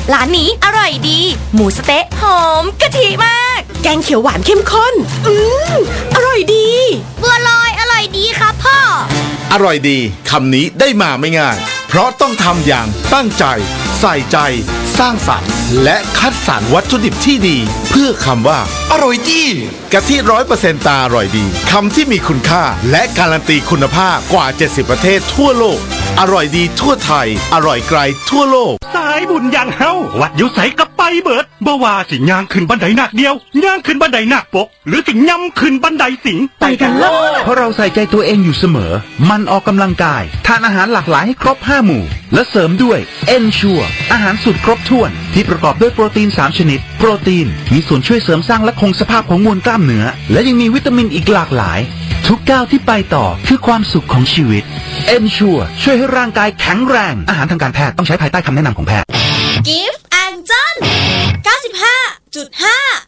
ร้านนี้อร่อยดีหมูสะเต๊ะหอมกะทิมากแกงเขียวหวานเข้มข้นอร่อยดีบัวลอยอร่อยดีครับพ่ออร่อยดีคำนี้ได้มาไม่ง่ายเพราะต้องทำอย่างตั้งใจใส่ใจสร้างสรรค์และคัดสรรวัตถุดิบที่ดีเพื่อคำว่าอร่อยดีกะทิ 100% ตาอร่อยดีคำที่มีคุณค่าและการันตีคุณภาพกว่า70ประเทศทั่วโลกอร่อยดีทั่วไทยอร่อยไกลทั่วโลกสายบุญอย่างเฮาวัดอยู่ไสกับไปเบิดบ่ว่าสิย่างขึ้นบันไดหนักเดียวย่างขึ้นบันไดหนักปกหรือสิย่ำขึ้นบันไดสิงไปกันเลยเพราะเราใส่ใจตัวเองอยู่เสมอมันออกกำลังกายทานอาหารหลากหลายให้ครบ5หมู่และเสริมด้วย Ensure อาหารสูตรครบถ้วนที่ประกอบด้วยโปรตีน3ชนิดโปรตีนมีส่วนช่วยเสริมสร้างและคงสภาพของมวลกล้ามเนื้อและยังมีวิตามินอีกหลากหลายทุกก้าวที่ไปต่อคือความสุขของชีวิต Ensure ช่วยให้ร่างกายแข็งแรงอาหารทางการแพทย์ต้องใช้ภายใต้คำแนะนำของแพทย์ Gift and John 95.5